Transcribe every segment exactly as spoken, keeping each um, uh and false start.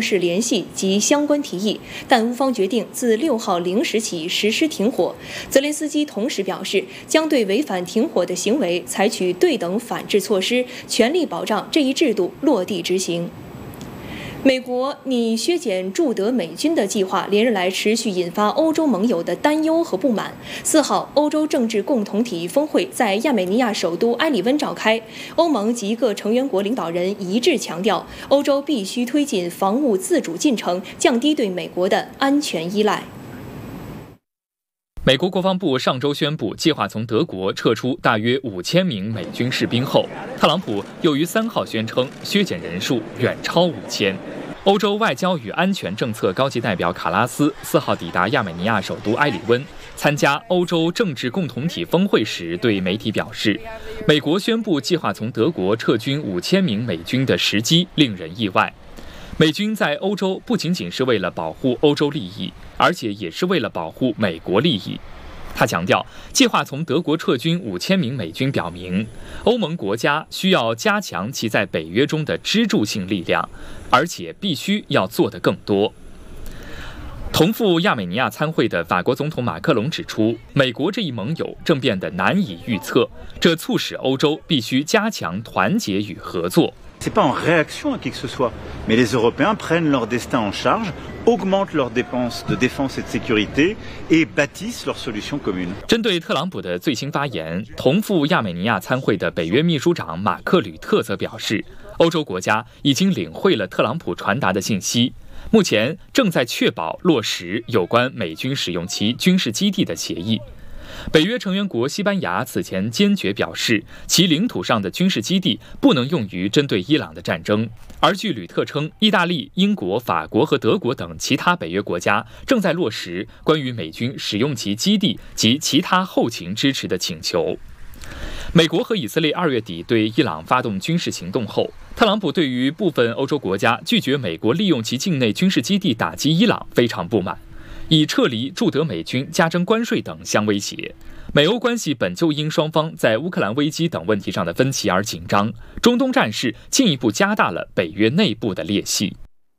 正式联系及相关提议，但乌方决定自六号零时起实施停火。泽连斯基同时表示，将对违反停火的行为采取对等反制措施，全力保障这一制度落地执行。美国拟削减驻德美军的计划连日来持续引发欧洲盟友的担忧和不满。四号，欧洲政治共同体峰会在亚美尼亚首都埃里温召开，欧盟及各成员国领导人一致强调，欧洲必须推进防务自主进程，降低对美国的安全依赖。 美国国防部上周宣布，计划从德国撤出大约五千名美军士兵后，特朗普又于三号宣称削减人数远超五千。欧洲外交与安全政策高级代表卡拉斯四号抵达亚美尼亚首都埃里温，参加欧洲政治共同体峰会时对媒体表示，美国宣布计划从德国撤军五千名美军的时机令人意外。美军在欧洲不仅仅是为了保护欧洲利益，而且也是为了保护美国利益。他强调，计划从德国撤军五千名美军表明，欧盟国家需要加强其在北约中的支柱性力量，而且必须要做得更多。同赴亚美尼亚参会的法国总统马克龙指出，美国这一盟友正变得难以预测，这促使欧洲必须加强团结与合作。 Ce n'est pas en réaction à qui que ce soit, mais les Européens prennent leur destin en charge, augmentent leurs dépenses de défense et de sécurité et bâtissent leurs solutions communes. 针对特朗普的最新发言，同赴亚美尼亚参会的北约秘书长马克吕特则表示，欧洲国家已经领会了特朗普传达的信息，目前正在确保落实有关美军使用其军事基地的协议。北约成员国西班牙此前坚决表示，其领土上的军事基地不能用于针对伊朗的战争。而据吕特称，意大利、英国、法国和德国等其他北约国家正在落实关于美军使用其基地及其他后勤支持的请求。美国和以色列二月底对伊朗发动军事行动后，特朗普对于部分欧洲国家拒绝美国利用其境内军事基地打击伊朗非常不满，以撤离驻德美军、加征关税等相威胁。美欧关系本就因双方在乌克兰危机等问题上的分歧而紧张，中东战事进一步加大了北约内部的裂隙。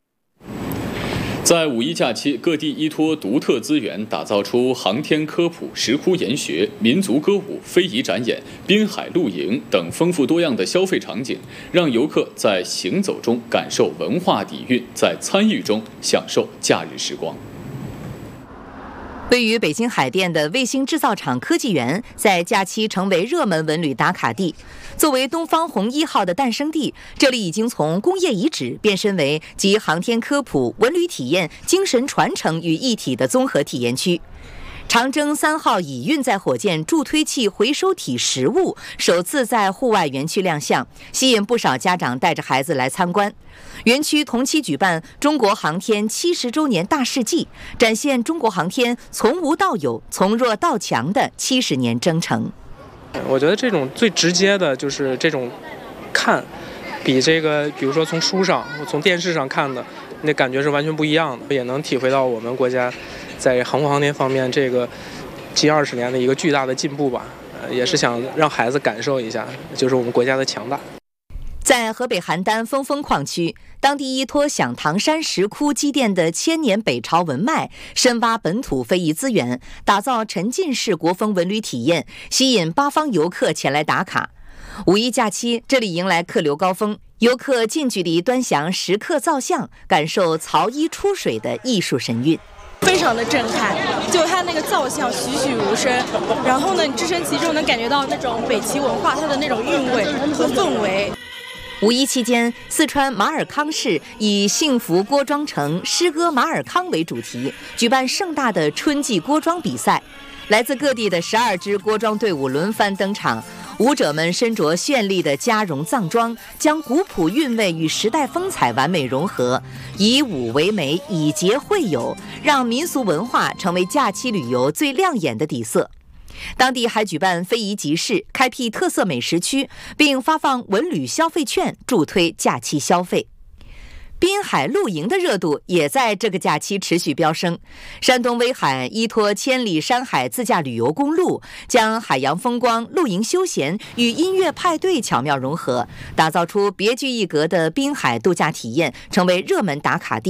在五一假期，各地依托独特资源，打造出航天科普、石窟研学、民族歌舞、非遗展演、滨海露营等丰富多样的消费场景，让游客在行走中感受文化底蕴，在参与中享受假日时光。 位于北京海淀的卫星制造厂科技园，在假期成为热门文旅打卡地。作为东方红一号的诞生地，这里已经从工业遗址变身为集航天科普、文旅体验、精神传承于一体的综合体验区。长征三号乙运载火箭助推器回收体实物首次在户外园区亮相，吸引不少家长带着孩子来参观。园区同期举办中国航天七十周年大事记，展现中国航天从无到有、从弱到强的七十年征程。 我觉得这种最直接的就是这种看，比这个比如说从书上、从电视上看的那感觉是完全不一样的，也能体会到我们国家在航空航天方面这个近二十年的一个巨大的进步吧。呃，也是想让孩子感受一下，就是我们国家的强大。 在河北邯郸峰峰矿区，当地依托响堂山石窟积淀的千年北朝文脉，深挖本土非遗资源，打造沉浸式国风文旅体验，吸引八方游客前来打卡。五一假期，这里迎来客流高峰，游客近距离端详石刻造像，感受曹衣出水的艺术神韵。 非常的震撼，就它那个造像栩栩如生，然后呢，你置身其中能感觉到那种北齐文化它的那种韵味和氛围。 五一期间，四川马尔康市以幸福郭庄城诗歌马尔康为主题，举办盛大的春季郭庄比赛。来自各地的十二支郭庄队伍轮番登场，舞者们身着绚丽的加绒藏装，将古朴韵味与时代风采完美融合，以舞为媒，以节会友，让民俗文化成为假期旅游最亮眼的底色。当地还举办非遗集市，开辟特色美食区，并发放文旅消费券，助推假期消费。滨海露营的热度也在这个假期持续飙升。山东威海依托千里山海自驾旅游公路，将海洋风光、露营休闲与音乐派对巧妙融合，打造出别具一格的滨海度假体验，成为热门打卡地。